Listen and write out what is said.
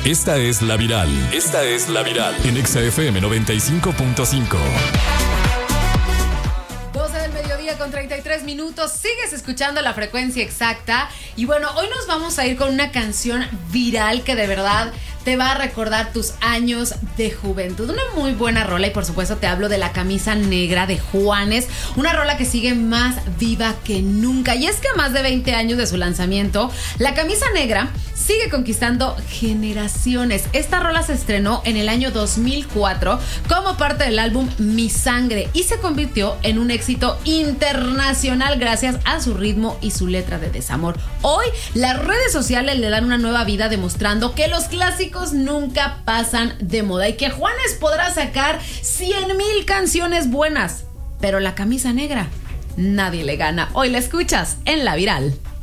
Esta es La Viral. Esta es La Viral. En Exa FM 95.5. 12 del mediodía con 33 minutos. Sigues escuchando La Frecuencia Exacta. Y bueno, hoy nos vamos a ir con una canción viral que de verdad te va a recordar tus años de juventud. Una muy buena rola, y por supuesto te hablo de La Camisa Negra de Juanes. Una rola que sigue más viva que nunca. Y es que a más de 20 años de su lanzamiento, La Camisa Negra sigue conquistando generaciones. Esta rola se estrenó en el año 2004 como parte del álbum Mi Sangre y se convirtió en un éxito internacional gracias a su ritmo y su letra de desamor. Hoy las redes sociales le dan una nueva vida, demostrando que los clásicos nunca pasan de moda y que Juanes podrá sacar 100,000 canciones buenas, pero La Camisa Negra nadie le gana. Hoy la escuchas en La Viral.